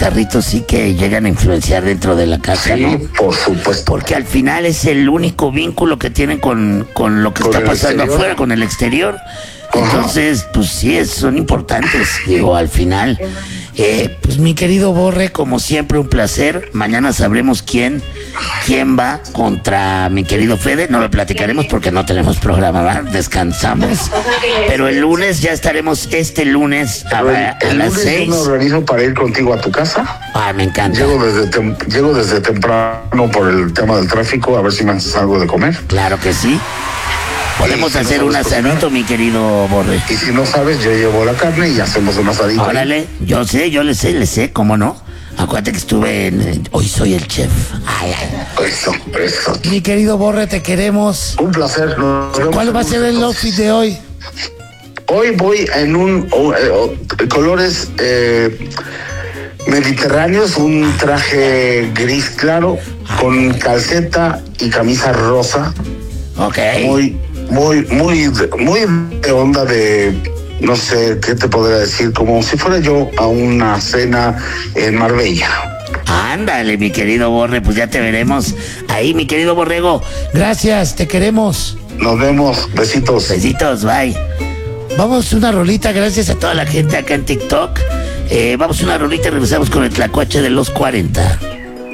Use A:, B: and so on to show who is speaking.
A: carritos sí que llegan a influenciar dentro de la casa,
B: Sí,
A: ¿no?
B: por supuesto.
A: Porque al final es el único vínculo que tienen con lo que
B: Con
A: está
B: el
A: pasando
B: exterior.
A: afuera, con el exterior. Entonces, pues sí, son importantes, digo, al final. Pues mi querido Borre, como siempre, un placer. Mañana sabremos quién va contra mi querido Fede. No lo platicaremos porque no tenemos programa, ¿verdad? Descansamos. Pero el lunes ya estaremos, este lunes a
B: El
A: las
B: lunes
A: 6.
B: yo me organizo para ir contigo a tu casa.
A: Ah, me encanta.
B: Llego desde temprano por el tema del tráfico, a ver si me haces algo de comer.
A: Claro que sí. Podemos
B: Y si no
A: hacer un
B: sabes cocinar,
A: asadito, mi querido Borre.
B: Y si no sabes, yo llevo la carne y hacemos un asadito.
A: Órale, yo le sé, ¿cómo no? Acuérdate que estuve en... Hoy soy el chef. Ay, ay.
B: Eso.
C: Mi querido Borre, te queremos.
B: Un placer. Nos vemos
C: ¿Cuál va a ser el outfit de hoy?
B: Hoy voy en colores mediterráneos, un traje gris claro con calceta y camisa rosa.
A: Ok.
B: Muy de onda de, no sé qué te podría decir, como si fuera yo a una cena en Marbella.
A: Ándale, mi querido Borre, pues ya te veremos ahí, mi querido Borrego.
C: Gracias, te queremos.
B: Nos vemos, besitos.
A: Besitos, bye. Vamos una rolita, gracias a toda la gente acá en TikTok. Vamos una rolita y regresamos con el tlacuache de los 40.